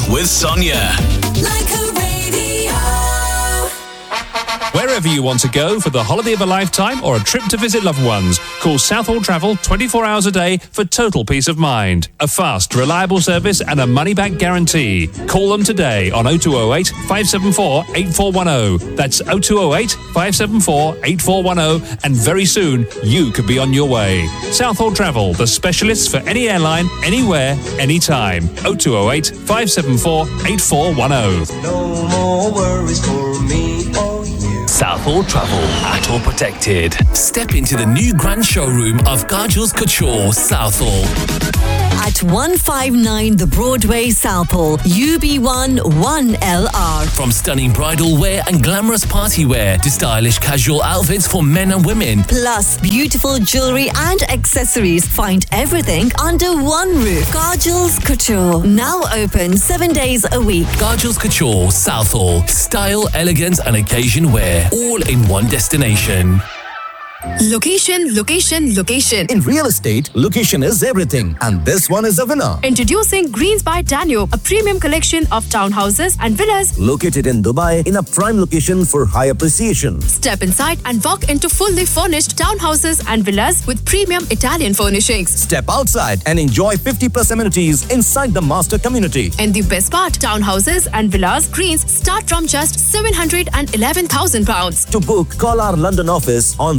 with Sonia. Leica Radio. Wherever you want to go for the holiday of a lifetime or a trip to visit loved ones, call Southall Travel 24 hours a day for total peace of mind. A fast, reliable service and a money-back guarantee. Call them today on 0208 574 8410. That's 0208 574 8410, and very soon you could be on your way. Southall Travel, the specialists for any airline, anywhere, anytime. 0208 574 8410. No more worries for me or you. Southall Travel, at all protected. Step into the new grand showroom of Kajal's Couture, Southall. At 159 The Broadway, Southall, UB1 1LR. From stunning bridal wear and glamorous party wear to stylish casual outfits for men and women. Plus beautiful jewellery and accessories. Find everything under one roof. Kajal's Couture. Now open 7 days a week. Kajal's Couture, Southall. Style, elegance and occasion wear. All in one destination. Location, location, location. In real estate, location is everything. And this one is a winner. Introducing Greens by Danube, a premium collection of townhouses and villas Located in Dubai in a prime location for high appreciation. Step inside and walk into fully furnished townhouses and villas with premium Italian furnishings. Step outside and enjoy 50+ amenities inside the master community. And the best part, townhouses and villas Greens start from just £711,000. To book, call our London office on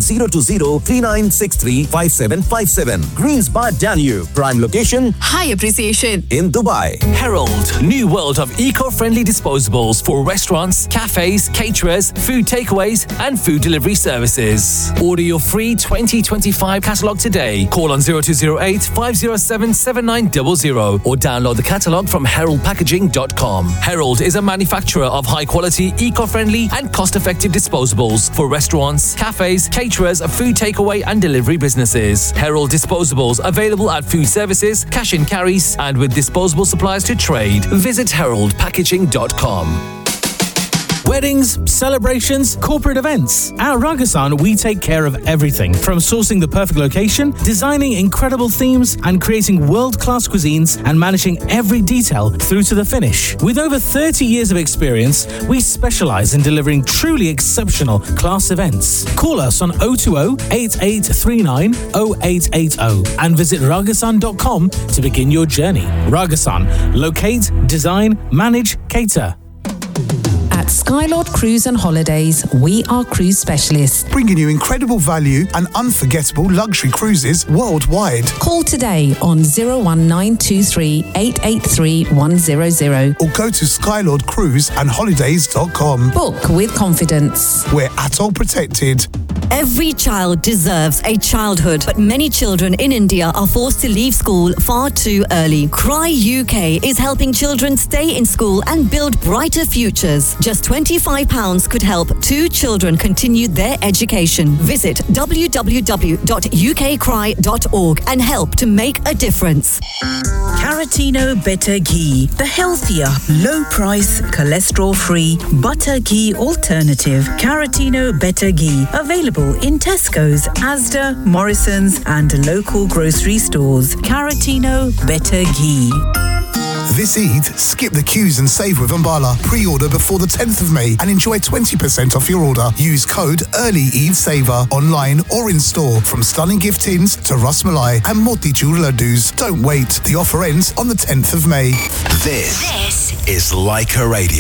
020-3963-5757. Greens by Danube. Prime location High appreciation. in Dubai. Herald, new world of eco-friendly disposables for restaurants, cafes, caterers, food takeaways and food delivery services. Order your free 2025 catalogue today. Call on 0208 507 7900 or download the catalogue from heraldpackaging.com. Herald is a manufacturer of high-quality, eco-friendly and cost-effective disposables for restaurants, cafes, caterers, food takeaway and delivery businesses. Herald disposables available at food services, cash and carries and with disposable supplies to trade. Visit heraldpackaging.com. Weddings, celebrations, corporate events. At Ragasan, we take care of everything from sourcing the perfect location, designing incredible themes, and creating world-class cuisines and managing every detail through to the finish. With over 30 years of experience, we specialize in delivering truly exceptional class events. Call us on 020-8839-0880 and visit ragasan.com to begin your journey. Ragasan, locate, design, manage, cater. At Skylord Cruise and Holidays, we are cruise specialists. Bringing you incredible value and unforgettable luxury cruises worldwide. Call today on 01923 883 100. Or go to skylordcruiseandholidays.com. Book with confidence. We're ATOL protected. Every child deserves a childhood, but many children in India are forced to leave school far too early. Cry UK is helping children stay in school and build brighter futures. Just £25 could help 2 children continue their education. Visit www.ukcry.org and help to make a difference. Caratino Better Ghee, the healthier, low-price, cholesterol-free butter ghee alternative. Caratino Better Ghee, available in Tesco's, Asda, Morrison's and local grocery stores. Caratino Better Ghee. This Eid, skip the queues and save with Umbala. Pre-order before the 10th of May and enjoy 20% off your order. Use code Early Eid Saver online or in store. From stunning gift tins to Ras Malai and Motichur laddus. Don't wait. The offer ends on the 10th of May. This is Leica Radio.